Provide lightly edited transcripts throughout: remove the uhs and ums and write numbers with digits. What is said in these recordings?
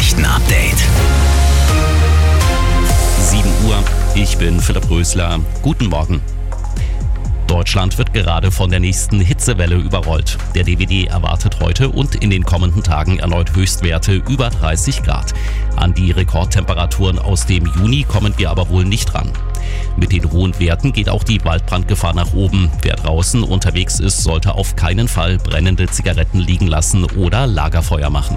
Nachrichten-Update. 7 Uhr, ich bin Philipp Rösler. Guten Morgen. Deutschland wird gerade von der nächsten Hitzewelle überrollt. Der DWD erwartet heute und in den kommenden Tagen erneut Höchstwerte über 30 Grad. An die Rekordtemperaturen aus dem Juni kommen wir aber wohl nicht ran. Mit den hohen Werten geht auch die Waldbrandgefahr nach oben. Wer draußen unterwegs ist, sollte auf keinen Fall brennende Zigaretten liegen lassen oder Lagerfeuer machen.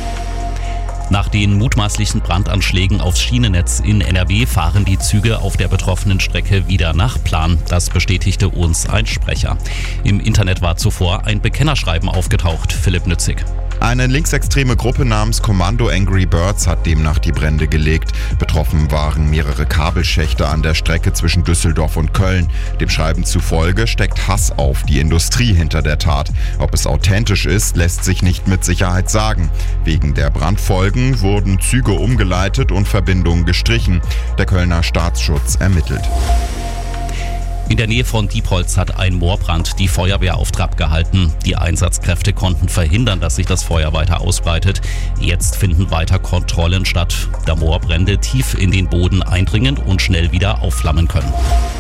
Nach den mutmaßlichen Brandanschlägen aufs Schienennetz in NRW fahren die Züge auf der betroffenen Strecke wieder nach Plan. Das bestätigte uns ein Sprecher. Im Internet war zuvor ein Bekennerschreiben aufgetaucht. Philipp Nützig. Eine linksextreme Gruppe namens Kommando Angry Birds hat demnach die Brände gelegt. Betroffen waren mehrere Kabelschächte an der Strecke zwischen Düsseldorf und Köln. Dem Schreiben zufolge steckt Hass auf die Industrie hinter der Tat. Ob es authentisch ist, lässt sich nicht mit Sicherheit sagen. Wegen der Brandfolgen wurden Züge umgeleitet und Verbindungen gestrichen. Der Kölner Staatsschutz ermittelt. In der Nähe von Diepholz hat ein Moorbrand die Feuerwehr auf Trab gehalten. Die Einsatzkräfte konnten verhindern, dass sich das Feuer weiter ausbreitet. Jetzt finden weiter Kontrollen statt, da Moorbrände tief in den Boden eindringen und schnell wieder aufflammen können.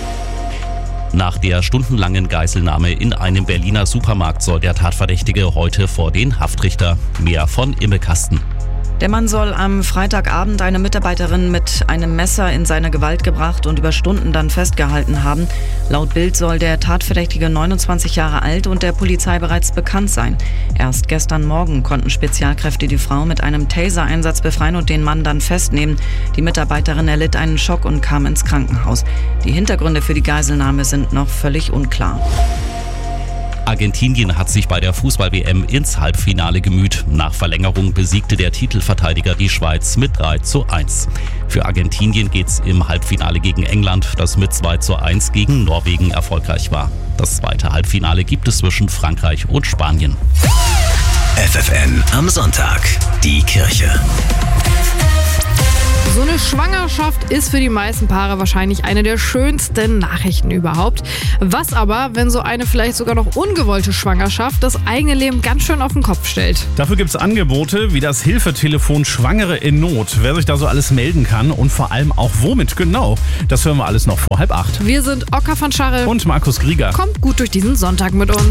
Nach der stundenlangen Geiselnahme in einem Berliner Supermarkt soll der Tatverdächtige heute vor den Haftrichter. Mehr von Imme Kasten. Der Mann soll am Freitagabend eine Mitarbeiterin mit einem Messer in seine Gewalt gebracht und über Stunden dann festgehalten haben. Laut Bild soll der Tatverdächtige 29 Jahre alt und der Polizei bereits bekannt sein. Erst gestern Morgen konnten Spezialkräfte die Frau mit einem Taser-Einsatz befreien und den Mann dann festnehmen. Die Mitarbeiterin erlitt einen Schock und kam ins Krankenhaus. Die Hintergründe für die Geiselnahme sind noch völlig unklar. Argentinien hat sich bei der Fußball-WM ins Halbfinale gemüht. Nach Verlängerung besiegte der Titelverteidiger die Schweiz mit 3:1. Für Argentinien geht's im Halbfinale gegen England, das mit 2:1 gegen Norwegen erfolgreich war. Das zweite Halbfinale gibt es zwischen Frankreich und Spanien. FFN am Sonntag. Die Kirche. So eine Schwangerschaft ist für die meisten Paare wahrscheinlich eine der schönsten Nachrichten überhaupt. Was aber, wenn so eine vielleicht sogar noch ungewollte Schwangerschaft das eigene Leben ganz schön auf den Kopf stellt? Dafür gibt es Angebote wie das Hilfetelefon Schwangere in Not. Wer sich da so alles melden kann und vor allem auch womit genau, das hören wir alles noch vor 7:30. Wir sind Oskar von Scharre Und Markus Grieger. Kommt gut durch diesen Sonntag mit uns.